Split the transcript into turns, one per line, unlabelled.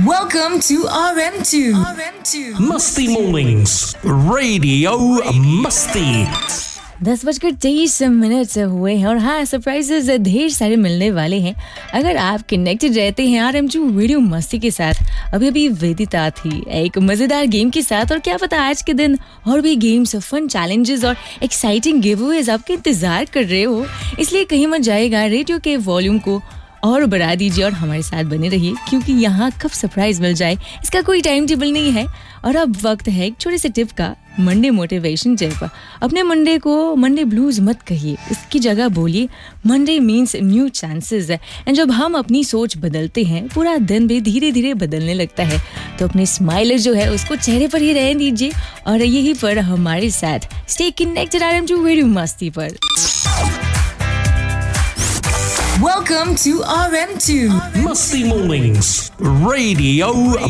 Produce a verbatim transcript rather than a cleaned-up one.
Welcome to R M two. R M two.
Musty Mornings, Radio Musty.
दस बजकर तेईस minute से हुए हैं और हाँ सरप्राइजेस ढेर सारे मिलने वाले हैं अगर आप कनेक्टेड रहते हैं आरएम टू रेडियो मस्ती के साथ। अभी अभी वेदिता थी एक मजेदार गेम के साथ और क्या पता आज के दिन और भी गेम्स, फन चैलेंजेस और एक्साइटिंग गिवअवेज आपके इंतजार कर रहे हो, इसलिए कहीं मत जाएगा, रेडियो के वॉल्यूम को और बढ़ा दीजिए और हमारे साथ बने रहिए क्योंकि यहाँ कब सरप्राइज मिल जाए इसका कोई टाइम टेबल नहीं है। और अब वक्त है एक छोटे से टिप का, मंडे मोटिवेशन टिप। अपने मंडे को मंडे ब्लूज मत कहिए, इसकी जगह बोलिए Monday means new chances. And जब हम अपनी सोच बदलते हैं पूरा दिन भी धीरे धीरे बदलने लगता है, तो अपने स्माइल जो है उसको चेहरे पर ही रहने दीजिए और यही पर हमारे साथ stay connected RM to radio मस्ती पर।
Welcome to R M two.
Musty Mornings, Radio